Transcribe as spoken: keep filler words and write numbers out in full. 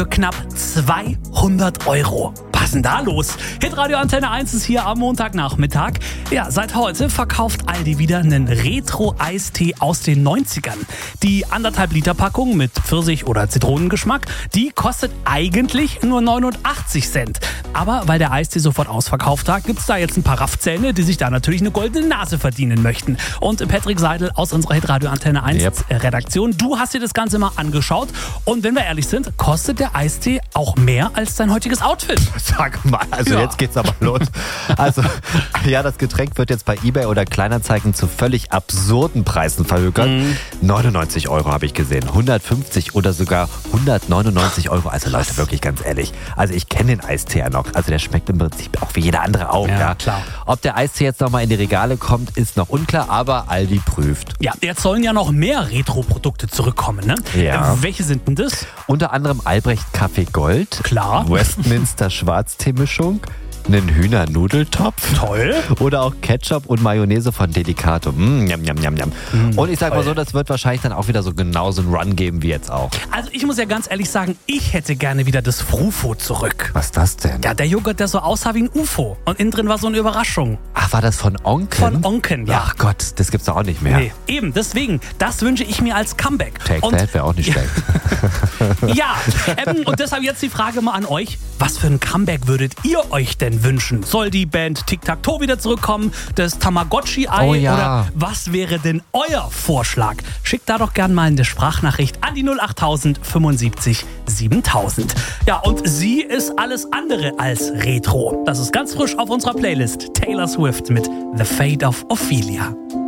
für knapp zweihundert Euro. Was ist denn da los? Hitradio Antenne eins ist hier am Montagnachmittag. Ja, seit heute verkauft Aldi wieder einen Retro-Eistee aus den neunzigern. Die anderthalb Liter Packung mit Pfirsich- oder Zitronengeschmack, die kostet eigentlich nur neunundachtzig Cent. Aber weil der Eistee sofort ausverkauft hat, gibt's da jetzt ein paar Raffzähne, die sich da natürlich eine goldene Nase verdienen möchten. Und Patrick Seidel aus unserer Hitradio Antenne eins yep. Redaktion, du hast dir das Ganze mal angeschaut. Und wenn wir ehrlich sind, kostet der Eistee auch mehr als dein heutiges Outfit. Sag mal, also ja. Jetzt geht's aber los. Also, ja, das Getränk wird jetzt bei eBay oder Kleinanzeigen zu völlig absurden Preisen verhökert. Mhm. neunundneunzig Euro habe ich gesehen, hundertfünfzig oder sogar hundertneunundneunzig Euro. Also Leute, wirklich ganz ehrlich, also ich kenne den Eistee ja noch. Also der schmeckt im Prinzip auch wie jeder andere auch. Ja, ja. Klar. Ob der Eistee jetzt nochmal in die Regale kommt, ist noch unklar, aber Aldi prüft. Ja, jetzt sollen ja noch mehr Retro-Produkte zurückkommen, ne? Ja. Äh, welche sind denn das? Unter anderem Albrecht Kaffee Gold. Klar. Westminster Schwarzteemischung. Einen Hühnernudeltopf. Toll. Oder auch Ketchup und Mayonnaise von Delicato. Mm, njam, njam, njam, njam. Mm, und ich sag mal so, das wird wahrscheinlich dann auch wieder so genauso einen Run geben wie jetzt auch. Also ich muss ja ganz ehrlich sagen, ich hätte gerne wieder das Frufo zurück. Was ist das denn? Ja, der Joghurt, der so aussah wie ein U F O. Und innen drin war so eine Überraschung. Ach, war das von Onken? Von Onken, ja. Ach Gott, das gibt's doch auch nicht mehr. Nee, eben, deswegen, das wünsche ich mir als Comeback. Take und that wäre auch nicht schlecht. Ja, ähm, und deshalb jetzt die Frage mal an euch. Was für ein Comeback würdet ihr euch denn wünschen? Soll die Band Tic-Tac-Toe wieder zurückkommen? Das Tamagotchi-Ei? Oh ja. Oder was wäre denn euer Vorschlag? Schickt da doch gern mal eine Sprachnachricht an die null acht tausend fünfundsiebzig siebentausend. Ja, und sie ist alles andere als Retro. Das ist ganz frisch auf unserer Playlist. Taylor Swift mit The Fate of Ophelia.